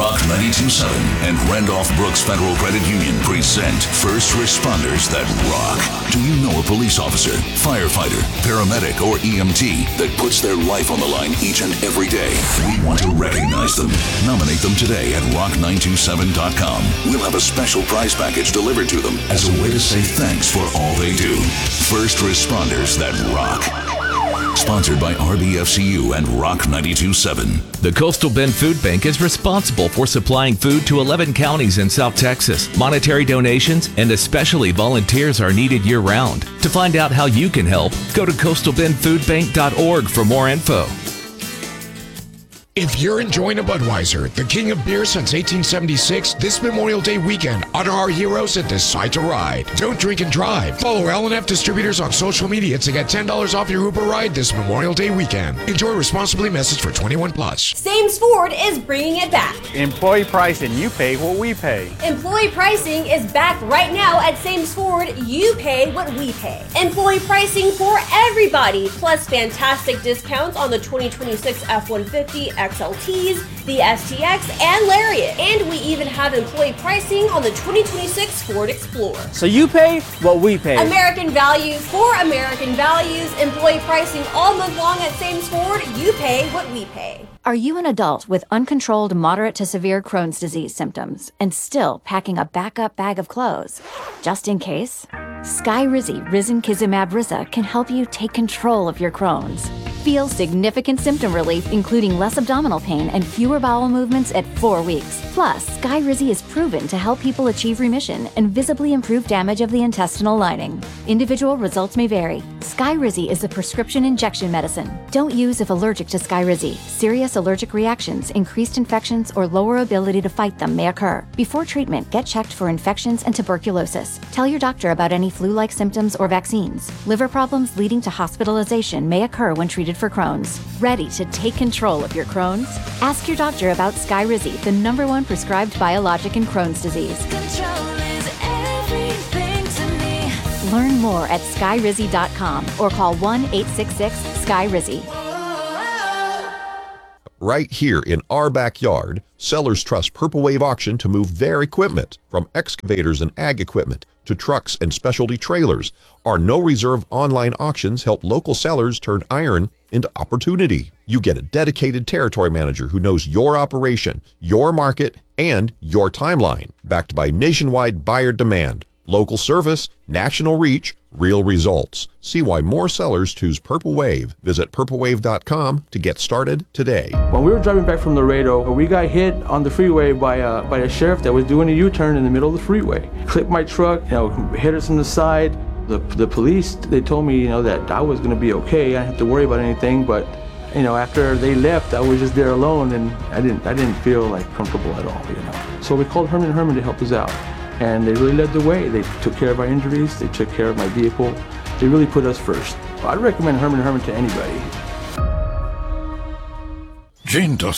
Rock 92.7 and Randolph Brooks Federal Credit Union present First Responders That Rock. Do you know a police officer, firefighter, paramedic, or EMT that puts their life on the line each and every day? We want to recognize them. Nominate them today at rock927.com. We'll have a special prize package delivered to them as a way to say thanks for all they do. First Responders That Rock. Sponsored by RBFCU and Rock 92.7. The Coastal Bend Food Bank is responsible for supplying food to 11 counties in South Texas. Monetary donations and especially volunteers are needed year-round. To find out how you can help, go to coastalbendfoodbank.org for more info. If you're enjoying a Budweiser, the king of beer since 1876, this Memorial Day weekend, honor our heroes and decide to ride. Don't drink and drive. Follow L&F Distributors on social media to get $10 off your Uber ride this Memorial Day weekend. Enjoy responsibly. Message for 21 plus. Sames Ford is bringing it back. Employee pricing, you pay what we pay. Employee pricing is back right now at Sames Ford. You pay what we pay. Employee pricing for everybody, plus fantastic discounts on the 2026 F-150, XLTs, the STX, and Lariat. And we even have employee pricing on the 2026 Ford Explorer. So you pay what we pay. American values for American values. Employee pricing all month long at Sames Ford. You pay what we pay. Are you an adult with uncontrolled moderate to severe Crohn's disease symptoms and still packing a backup bag of clothes? Just in case? Skyrizi Risankizumab Riza can help you take control of your Crohn's. Feel significant symptom relief, including less abdominal pain and fewer bowel movements at 4 weeks. Plus, Skyrizi is proven to help people achieve remission and visibly improve damage of the intestinal lining. Individual results may vary. Skyrizi is a prescription injection medicine. Don't use if allergic to Skyrizi. Serious allergic reactions, increased infections, or lower ability to fight them may occur. Before treatment, get checked for infections and tuberculosis. Tell your doctor about any flu-like symptoms or vaccines. Liver problems leading to hospitalization may occur when treated for Crohn's. Ready to take control of your Crohn's? Ask your doctor about Skyrizi, the #1 prescribed biologic in Crohn's disease. Control is everything to me. Learn more at skyrizi.com or call 1-866-SKY-RIZZI. Right here in our backyard, sellers trust Purple Wave Auction to move their equipment, from excavators and ag equipment to trucks and specialty trailers. Our no-reserve online auctions help local sellers turn iron into opportunity. You get a dedicated territory manager who knows your operation, your market, and your timeline, backed by nationwide buyer demand, local service, national reach, real results. See why more sellers choose Purple Wave. Visit purplewave.com to get started today. When we were driving back from Laredo, we got hit on the freeway by a sheriff that was doing a U-turn in the middle of the freeway. Clipped my truck, hit us on the side. The police, they told me, that I was going to be okay. I didn't have to worry about anything. But, after they left, I was just there alone, and I didn't feel comfortable at all. So we called Herman & Herman to help us out. And they really led the way. They took care of our injuries. They took care of my vehicle. They really put us first. I'd recommend Herman & Herman to anybody. Jane doesn't